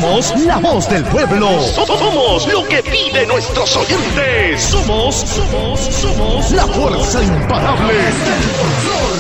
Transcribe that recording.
Somos la voz del pueblo. Somos lo que piden nuestros oyentes. Somos la fuerza imparable.